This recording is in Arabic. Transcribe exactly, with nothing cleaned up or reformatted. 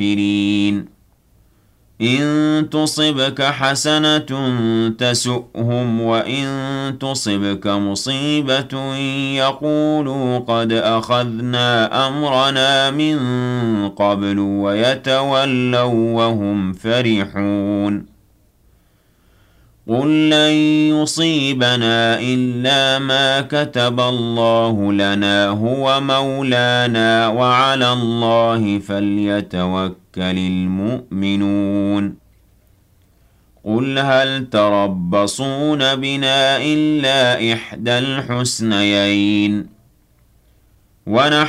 الكافرين إن تصبك حسنة تسؤهم وإن تصبك مصيبة يقولوا قد أخذنا أمرنا من قبل ويتولوا وهم فرحون قل لن يصيبنا إلا ما كتب الله لنا هو مولانا وعلى الله فليتوكل المؤمنون قل هل تربصون بنا إلا إحدى الحسنيين ونحن